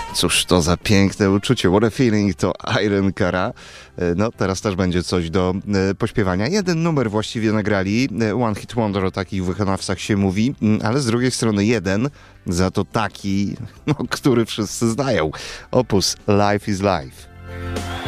Cóż to za piękne uczucie. What a feeling to Iron Cara. No, teraz też będzie coś do pośpiewania. Jeden numer właściwie nagrali. One Hit Wonder, o takich wykonawcach się mówi, ale z drugiej strony jeden, za to taki, no, który wszyscy znają. Opus Life is Life.